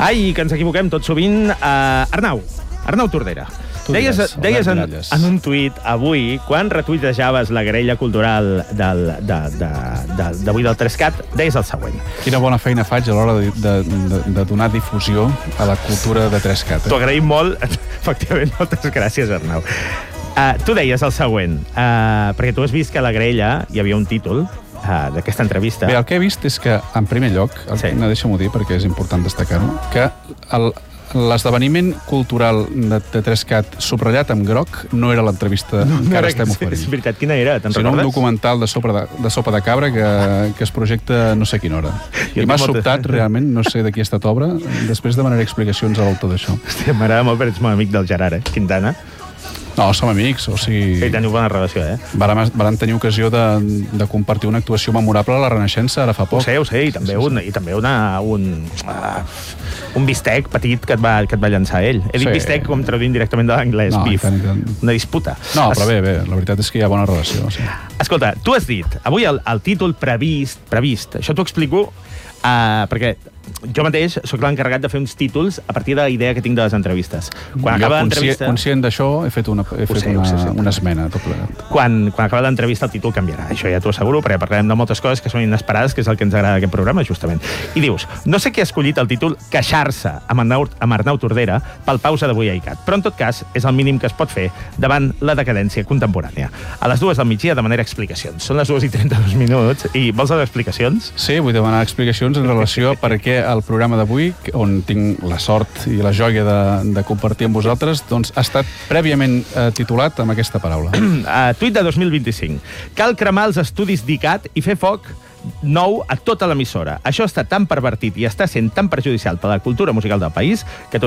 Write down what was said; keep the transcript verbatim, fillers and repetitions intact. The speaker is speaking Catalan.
Ai, que ens equivoquem tot sovint. Uh, Arnau, Arnau Tordera. Deies, deies en, en un tuit avui, quan retuitejaves la grella cultural d'avui de, de, de, de, del Trescat, deies el següent. Quina bona feina faig a l'hora de, de, de, de donar difusió a la cultura de Trescat. Eh? T'ho agraïm molt. Efectivament, moltes gràcies, Arnau. Uh, tu deies el següent, uh, perquè tu has vist que a la grella hi havia un títol uh, d'aquesta entrevista. Bé, el que he vist és que, en primer lloc, sí. no, deixa-m'ho dir perquè és important destacar-ho, que el... l'esdeveniment cultural de, de Trescat subratllat amb groc no era l'entrevista no, que ara estem oferint. És veritat, quina era? Te'n sinó recordes? Un documental de sopa de, de, sopa de cabra que, que es projecta no sé a quina hora. Jo I m'ha sobtat, realment, no sé de qui ha estat obra, després demanaré explicacions a l'autor d'això. Hòstia, m'agrada molt perquè ets molt amic del Gerard, eh? Quintana. No, som amics, o sigui... Sí, teniu bona relació, eh? Vàrem, vàrem tenir ocasió de, de compartir una actuació memorable a la Renaixença ara fa poc. Ho sé, ho sé, i també, sí, sí, un, sí. I també una, un, uh, un bistec petit que et va, que et va llançar ell. He dit sí. bistec com traduint directament de l'anglès, no, bif. Tant, tant. Una disputa. No, però bé, bé, la veritat és que hi ha bona relació. Sí. Escolta, tu has dit, avui el, el títol previst, previst, això t'ho explico, uh, perquè jo mateix sóc l'encarregat de fer uns títols a partir de la idea que tinc de les entrevistes. Quan jo, acaba l'entrevista... conscient d'això, he fet una, he fet sé, una, sé, una esmena, tot plegat. Quan, quan acaba l'entrevista el títol canviarà. Això ja t'ho asseguro, perquè parlarem de moltes coses que són inesperades, que és el que ens agrada d'aquest programa, justament. I dius, no sé qui ha escollit el títol Queixar-se amb Arnau, amb Arnau Tordera pel pausa d'avui a ICAT, però en tot cas és el mínim que es pot fer davant la decadència contemporània. A les dues del migdia demanaré explicacions. Són les dues i trenta-dos minuts i vols les explicacions? Sí, vull demanar explicacions en relació a per què el programa d'avui, on tinc la sort i la joia de, de compartir amb vosaltres, doncs ha estat prèviament eh, titulat amb aquesta paraula. Uh, tuit de dos mil vint-i-cinc. Cal cremar els estudis d'ICAT i fer foc nou a tota l'emissora. Això està tan pervertit i està sent tan perjudicial per a la cultura musical del país que tot